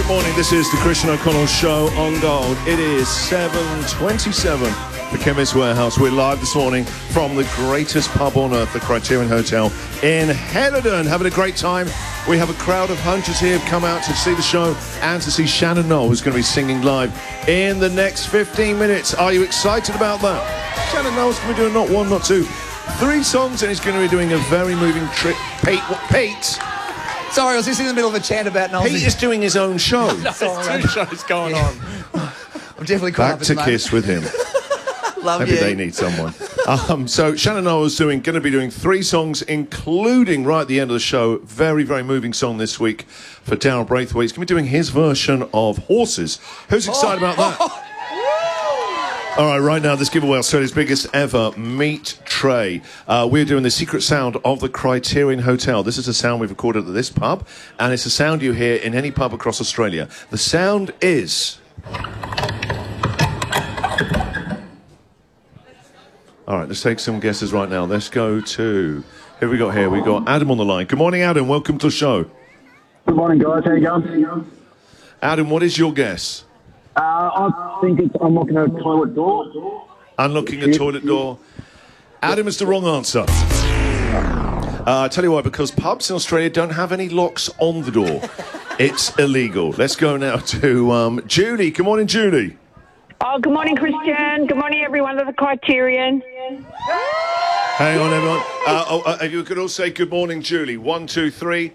morning. This is the Christian O'Connell Show on Gold. It is 7:27 for Chemist Warehouse. We're live this morning from the greatest pub on earth, the Criterion Hotel in Helidon. Having a great time. We have a crowd of hundreds here who've come out to see the show and to see Shannon Noll, who's going to be singing live in the next 15 minutes. Are you excited about that? Shannon Noll's going to be doing not one, not two, 3 songs, and he's going to be doing a very moving trick. Pete? Sorry, I was just in the middle of a chant about Noel. Pete is doing his own show. No, two shows going on. I'm definitely caught Back to Kiss with him. Love Maybe you. they need someone. So Shannon Noll is going to be doing 3 songs, including right at the end of the show, very, very moving song this week for Darryl Braithwaite. He's going to be doing his version of Horses. Who's excited about that? All right, right now, this giveaway, Australia's biggest ever meat tray. We're doing the secret sound of the Criterion Hotel. This is a sound we've recorded at this pub, and it's a sound you hear in any pub across Australia. The sound is... All right, let's take some guesses right now. Let's go to... Who we got here? We got Adam on the line. Good morning, Adam. Welcome to the show. Good morning, guys. How you going? Adam, what is your guess? I think it's unlocking a toilet door. Unlocking a toilet door. Adam is the wrong answer. I tell you why, because pubs in Australia don't have any locks on the door. It's illegal. Let's go now to Julie. Good morning, Julie. Oh, good morning, Christian. Good morning, everyone of the Criterion. Hang on, everyone. If you could all say good morning, Julie. 1, 2, 3.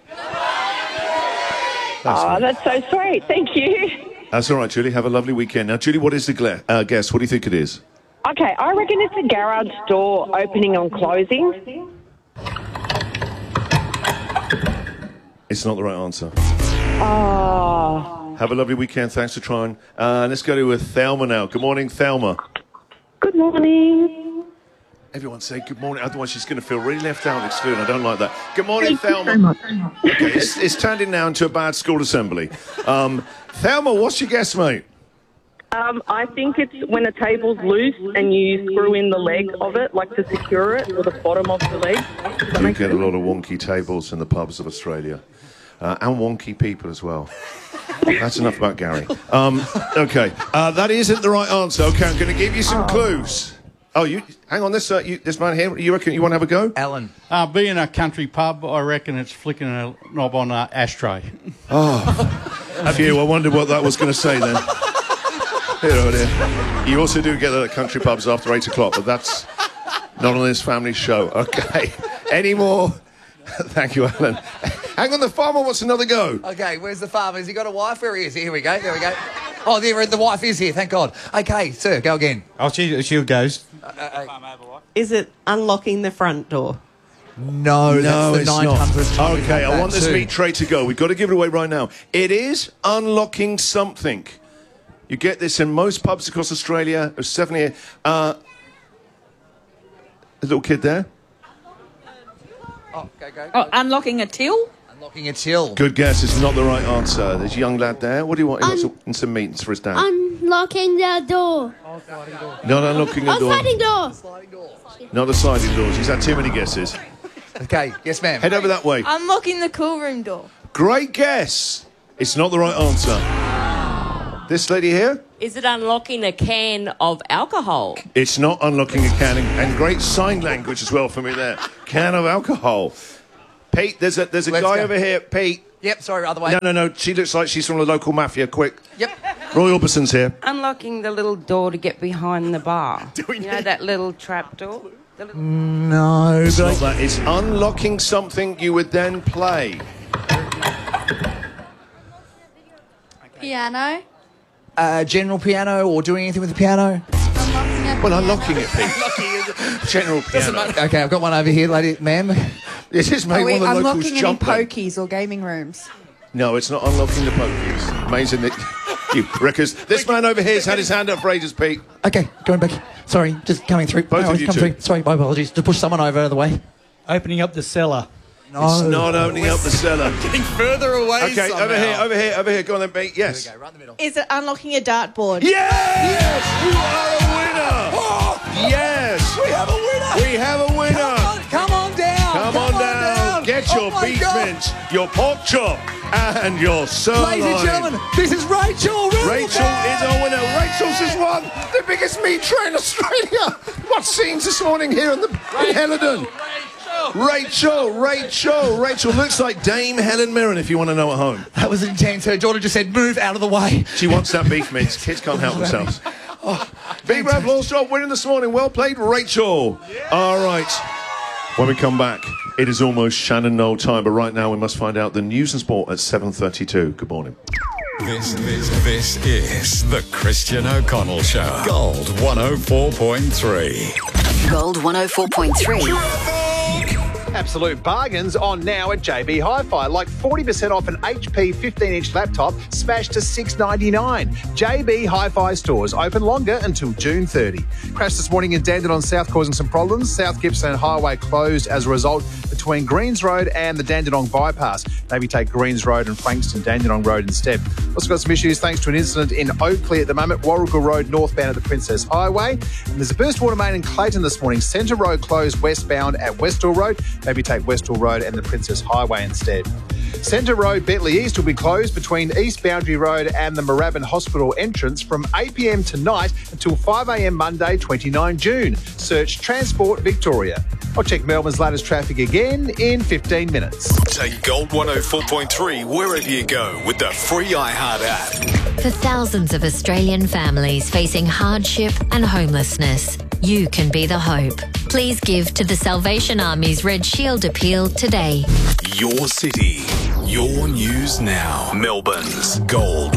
That's so sweet. Thank you. That's all right, Julie. Have a lovely weekend. Now, Julie, what is the guess? What do you think it is? Okay, I reckon it's a garage door opening and closing. It's not the right answer. Oh. Have a lovely weekend. Thanks for trying. Let's go to Thelma now. Good morning, Thelma. Good morning. Everyone say good morning, otherwise she's going to feel really left out and excluded. I don't like that. Good morning, Thelma. Okay, it's turned in now into a bad school assembly. Thelma, what's your guess, mate? I think it's when a table's loose and you screw in the leg of it, like to secure it, or the bottom of the leg. You get a lot of wonky tables in the pubs of Australia. And wonky people as well. That's enough about Gary. Okay, that isn't the right answer. Okay, I'm going to give you some clues. Oh, you hang on. This man here. You reckon you want to have a go? Alan. Being a country pub, I reckon it's flicking a knob on an ashtray. Oh, phew! I wondered what that was going to say then. Dear. You also do get that at country pubs after 8 o'clock, but that's not on this family show. Okay. Any more? Thank you, Alan. Hang on, the farmer wants another go. Okay, where's the farmer? Has he got a wife? Where he is? Here we go. There we go. Oh, there, the wife is here. Thank God. Okay, sir, go again. Oh, she goes. Is it unlocking the front door? No, that's it's the 900th. not. Okay, I want this meat tray to go. We've got to give it away right now. It is unlocking something. You get this in most pubs across Australia. There's 7 here. A little kid there. Oh, go. Oh, unlocking a till? Unlocking a till. Good guess. It's not the right answer. There's a young lad there. What do you want? He wants some meat for his dad. Unlocking the door. Not unlocking a door. Sliding door. Not the sliding doors. He's had too many guesses. Okay, yes, ma'am. Head over that way. Unlocking the cool room door. Great guess. It's not the right answer. This lady here? Is it unlocking a can of alcohol? It's not unlocking a can, and great sign language as well for me there. Can of alcohol. Pete, there's a guy go. over here. Pete. Yep, sorry, other way. No. She looks like she's from the local mafia. Quick. Yep. Roy Orbison's here. Unlocking the little door to get behind the bar. You know that little trap door? No, It's not that. It's unlocking something you would then play. Piano. General piano or doing anything with the piano? Unlocking it, Pete. General piano. Okay, I've got one over here, lady, ma'am. This is made one of the locals unlocking any jump then. pokies or gaming rooms? No, it's not unlocking the pokies. Amazing that you prickers. This man over here's had his hand up for ages, Pete. Okay, going back. Sorry, just coming through. Both of you come two. through. Sorry, my apologies. To push someone over the way. Opening up the cellar. No. It's not opening up the cellar. Getting further away Okay, somehow. over here. Go on then, Pete. Yes. There we go, right in the middle. Is it unlocking a dartboard? Yes! You are a winner! Oh! Yes! We have a winner! We have a winner! Come on down! Come on down! Get your Oh my beef God. mince ribs, your pork chop, and your sirloin. Ladies and gentlemen, this is Rachel. Rachel is our winner. Rachel's just won the biggest meat tray in Australia. What scenes this morning here in Helidon? Rachel looks like Dame Helen Mirren if you want to know at home. That was intense. Her daughter just said, move out of the way. She wants that beef mince. Kids can't help themselves. Big round of applause to our winner this morning. Well played, Rachel. Yeah. All right. When we come back, it is almost Shannon Knoll time, but right now we must find out the news and sport at 7:32. Good morning. This is the Christian O'Connell Show. Gold 104.3. Gold 104.3. Absolute bargains on now at JB Hi-Fi, like 40% off an HP 15-inch laptop smashed to $699. JB Hi-Fi stores open longer until June 30. Crash this morning in Dandenong South causing some problems. South Gippsland Highway closed as a result between Greens Road and the Dandenong bypass. Maybe take Greens Road and Frankston Dandenong Road instead. Also got some issues thanks to an incident in Oakley at the moment. Warrigal Road northbound at the Princess Highway. And there's a burst water main in Clayton this morning. Centre Road closed westbound at Westall Road. Maybe take Westall Road and the Princess Highway instead. Centre Road, Betley East will be closed between East Boundary Road and the Moorabbin Hospital entrance from 8 p.m. tonight until 5 a.m. Monday, 29 June. Search Transport Victoria. I'll check Melbourne's latest traffic again in 15 minutes. Take Gold 104.3 wherever you go with the free iHeart app. For thousands of Australian families facing hardship and homelessness, you can be the hope. Please give to the Salvation Army's Red Shield appeal today. Your city, your news now. Melbourne's Gold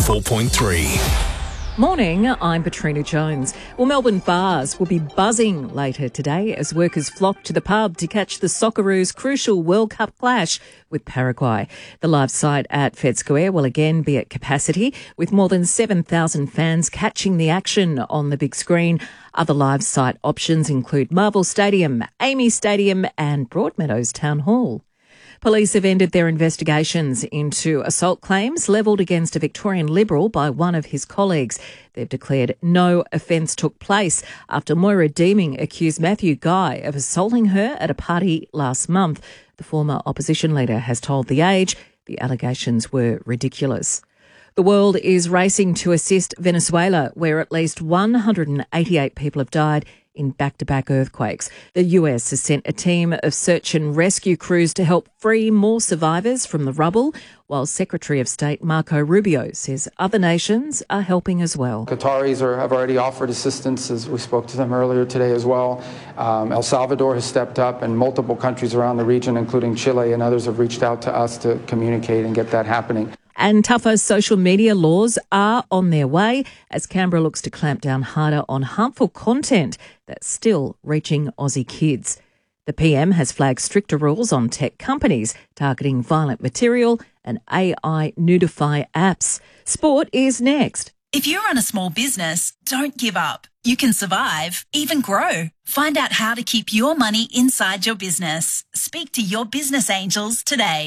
104.3. Morning, I'm Katrina Jones. Well, Melbourne bars will be buzzing later today as workers flock to the pub to catch the Socceroos' crucial World Cup clash with Paraguay. The live site at Fed Square will again be at capacity, with more than 7,000 fans catching the action on the big screen. Other live site options include Marvel Stadium, Amy Stadium and Broadmeadows Town Hall. Police have ended their investigations into assault claims levelled against a Victorian Liberal by one of his colleagues. They've declared no offence took place after Moira Deeming accused Matthew Guy of assaulting her at a party last month. The former opposition leader has told The Age the allegations were ridiculous. The world is racing to assist Venezuela, where at least 188 people have died in back-to-back earthquakes. The US has sent a team of search and rescue crews to help free more survivors from the rubble, while Secretary of State Marco Rubio says other nations are helping as well. Qataris have already offered assistance, as we spoke to them earlier today as well. El Salvador has stepped up, and multiple countries around the region, including Chile and others, have reached out to us to communicate and get that happening. And tougher social media laws are on their way as Canberra looks to clamp down harder on harmful content that's still reaching Aussie kids. The PM has flagged stricter rules on tech companies targeting violent material and AI nudify apps. Sport is next. If you run a small business, don't give up. You can survive, even grow. Find out how to keep your money inside your business. Speak to your business angels today.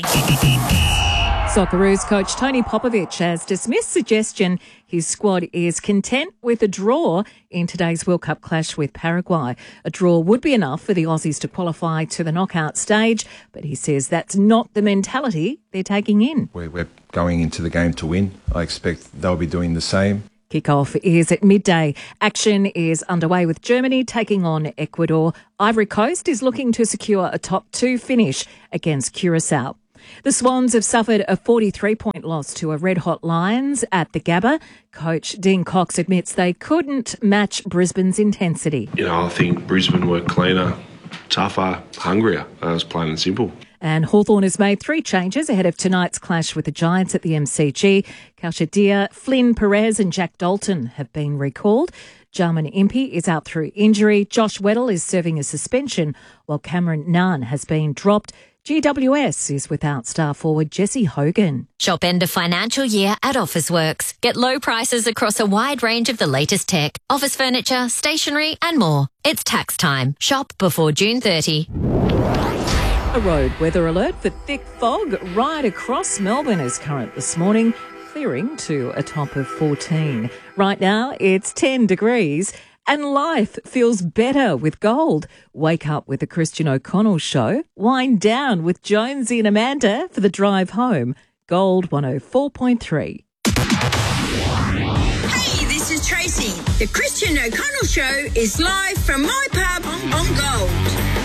Socceroos coach Tony Popovic has dismissed suggestion his squad is content with a draw in today's World Cup clash with Paraguay. A draw would be enough for the Aussies to qualify to the knockout stage, but he says that's not the mentality they're taking in. We're going into the game to win. I expect they'll be doing the same. Kick-off is at midday. Action is underway with Germany taking on Ecuador. Ivory Coast is looking to secure a top 2 finish against Curacao. The Swans have suffered a 43-point loss to a red-hot Lions at the Gabba. Coach Dean Cox admits they couldn't match Brisbane's intensity. I think Brisbane were cleaner, tougher, hungrier. It was plain and simple. And Hawthorn has made 3 changes ahead of tonight's clash with the Giants at the MCG. Kalshadir, Flynn Perez and Jack Dalton have been recalled. Jarman Impey is out through injury. Josh Weddle is serving a suspension, while Cameron Nunn has been dropped. GWS is without star forward Jesse Hogan. Shop end of financial year at Officeworks. Get low prices across a wide range of the latest tech, office furniture, stationery and more. It's tax time. Shop before June 30. A road weather alert for thick fog right across Melbourne is current this morning, clearing to a top of 14. Right now it's 10 degrees. And life feels better with gold. Wake up with the Christian O'Connell Show. Wind down with Jonesy and Amanda for the drive home. Gold 104.3. Hey, this is Tracy. The Christian O'Connell Show is live from my pub on Gold.